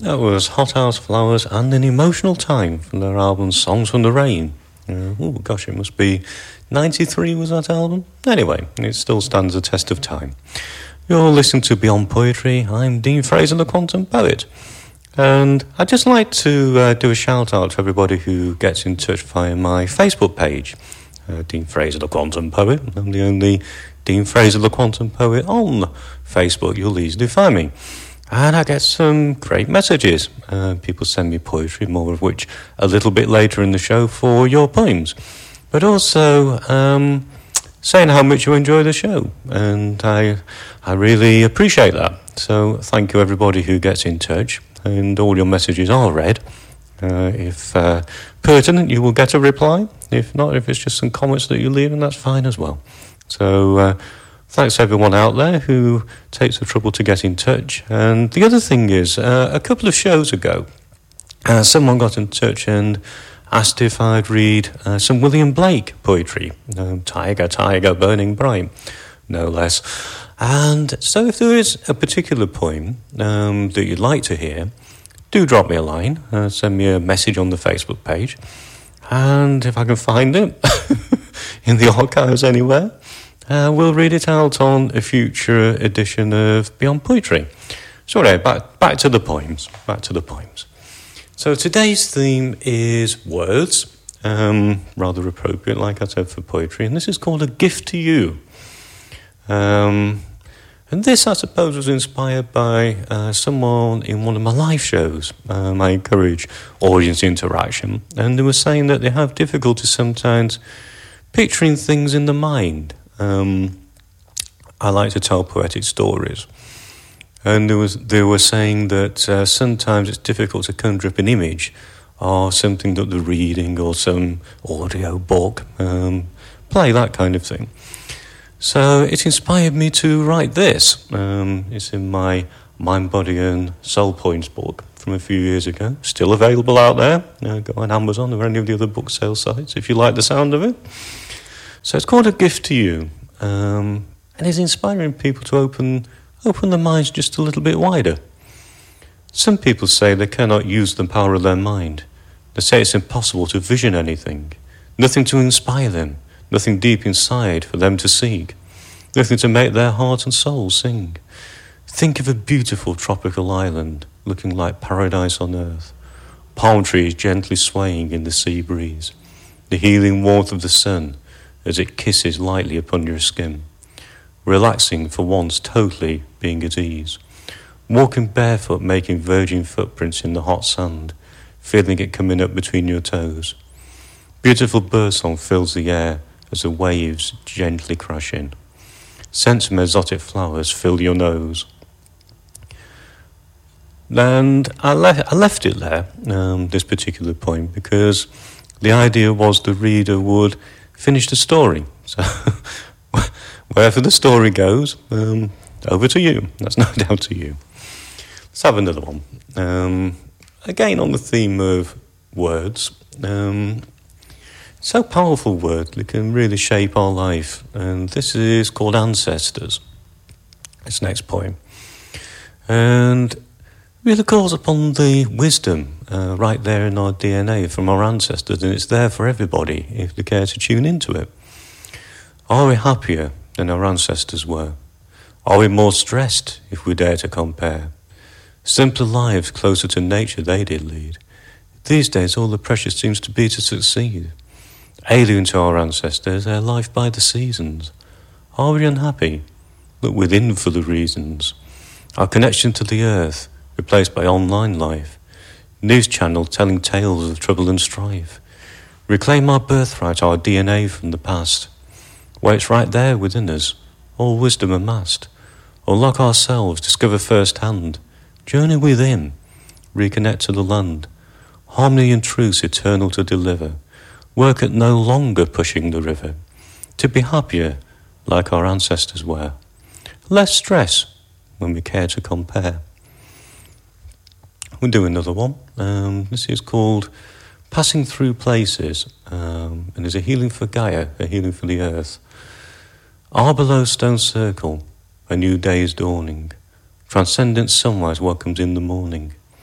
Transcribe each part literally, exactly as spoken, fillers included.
That was Hothouse Flowers and An Emotional Time from their album Songs from the Rain. Uh, oh gosh, it must be ninety-three was that album? Anyway, it still stands the test of time. You're listening to Beyond Poetry. I'm Dean Fraser, the Quantum Poet. And I'd just like to uh, do a shout out to everybody who gets in touch via my Facebook page. Uh, Dean Fraser, the Quantum Poet. I'm the only Dean Fraser, the Quantum Poet on Facebook. You'll easily find me. And I get some great messages. Uh, people send me poetry, more of which a little bit later in the show for your poems. But also um, saying how much you enjoy the show. And I, I really appreciate that. So thank you everybody who gets in touch. And all your messages are read. Uh, if uh, pertinent, you will get a reply. If not, if it's just some comments that you leave, and that's fine as well. So uh, thanks everyone out there who takes the trouble to get in touch. And the other thing is, uh, a couple of shows ago, uh, someone got in touch and asked if I'd read uh, some William Blake poetry. Um, Tiger, Tiger, Burning Bright, no less. And so if there is a particular poem um, that you'd like to hear, do drop me a line, uh, send me a message on the Facebook page, and if I can find it in the archives anywhere, uh, we'll read it out on a future edition of Beyond Poetry. So anyway, back, back to the poems, back to the poems. So today's theme is words, um, rather appropriate, like I said, for poetry, and this is called A Gift to You. Um, and this, I suppose, was inspired by uh, someone in one of my live shows. Um, I encourage audience interaction, and they were saying that they have difficulty sometimes picturing things in the mind. Um, I like to tell poetic stories, and there was they were saying that uh, sometimes it's difficult to conjure up an image or something that they're reading or some audio book, um, play, that kind of thing. So it inspired me to write this. Um, it's in my Mind, Body and Soul Poems book from a few years ago. Still available out there. Uh, go on Amazon or any of the other book sale sites if you like the sound of it. So it's called A Gift to You. Um, and it's inspiring people to open, open their minds just a little bit wider. Some people say they cannot use the power of their mind. They say it's impossible to vision anything. Nothing to inspire them. Nothing deep inside for them to seek. Nothing to make their heart and soul sing. Think of a beautiful tropical island looking like paradise on earth. Palm trees gently swaying in the sea breeze. The healing warmth of the sun as it kisses lightly upon your skin. Relaxing for once, totally being at ease. Walking barefoot, making virgin footprints in the hot sand. Feeling it coming up between your toes. Beautiful birdsong fills the air as the waves gently crash in. Scents from exotic flowers fill your nose. And I, le- I left it there, um, this particular poem, because the idea was the reader would finish the story. So wherever the story goes, um, over to you. That's no doubt to you. Let's have another one. Um, again, on the theme of words. Um, So powerful word that can really shape our life. And this is called Ancestors. This next poem. And really calls upon the wisdom uh, right there in our D N A from our ancestors. And it's there for everybody if they care to tune into it. Are we happier than our ancestors were? Are we more stressed if we dare to compare? Simpler lives closer to nature they did lead. These days all the pressure seems to be to succeed. Alien to our ancestors, their life by the seasons. Are we unhappy? Look within for the reasons. Our connection to the earth, replaced by online life. News channel telling tales of trouble and strife. Reclaim our birthright, our D N A from the past. Where it's right there within us, all wisdom amassed. Unlock ourselves, discover firsthand. Journey within, reconnect to the land. Harmony and truth eternal to deliver. Work at no longer pushing the river. To be happier like our ancestors were. Less stress when we care to compare. We'll do another one. Um, this is called Passing Through Places. Um, and is a healing for Gaia, a healing for the earth. Our below stone circle, a new day is dawning. Transcendent sunrise welcomes in the morning.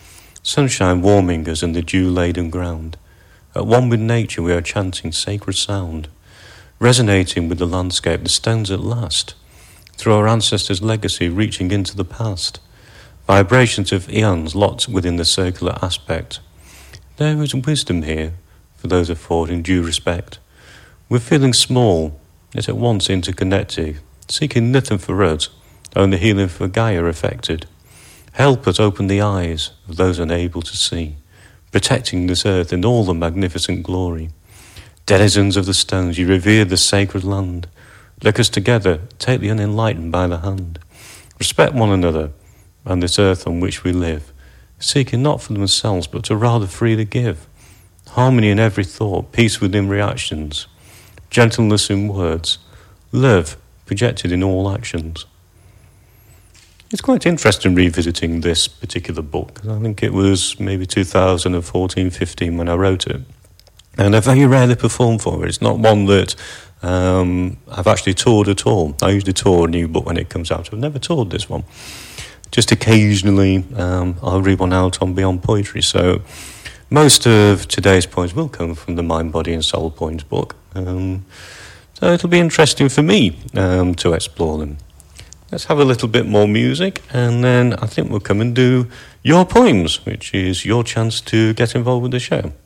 sunshine warming us in the dew-laden ground. At one with nature we are chanting sacred sound, resonating with the landscape, the stones at last, through our ancestors' legacy reaching into the past, vibrations of eons locked within the circular aspect. There is wisdom here, for those affording due respect. We're feeling small, yet at once interconnected, seeking nothing for us, only healing for Gaia affected. Help us open the eyes of those unable to see, protecting this earth in all the magnificent glory. Denizens of the stones, you revere the sacred land. Let us together take the unenlightened by the hand. Respect one another and this earth on which we live, seeking not for themselves but to rather freely give. Harmony in every thought, peace within reactions, gentleness in words, love projected in all actions. It's quite interesting revisiting this particular book, because I think it was maybe two thousand fourteen fifteen when I wrote it. And I very rarely perform for it. It's not one that um, I've actually toured at all. I usually tour a new book when it comes out. I've never toured this one. Just occasionally um, I'll read one out on Beyond Poetry. So most of today's poems will come from the Mind, Body and Soul Poems book. Um, so it'll be interesting for me um, to explore them. Let's have a little bit more music, and then I think we'll come and do your poems, which is your chance to get involved with the show.